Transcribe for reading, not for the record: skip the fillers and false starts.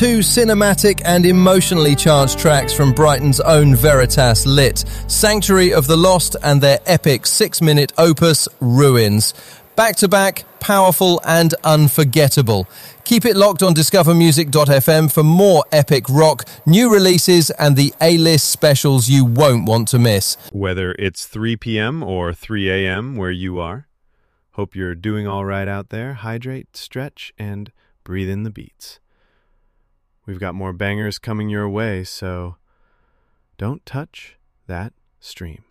Two cinematic and emotionally charged tracks from Brighton's own Veritas Lit, Sanctuary of the Lost and their epic 6-minute opus, Ruins. Back-to-back, powerful and unforgettable. Keep it locked on discovermusic.fm for more epic rock, new releases and the A-list specials you won't want to miss. Whether it's 3 p.m. or 3 a.m. where you are, hope you're doing all right out there. Hydrate, stretch, and breathe in the beats. We've got more bangers coming your way, so don't touch that stream.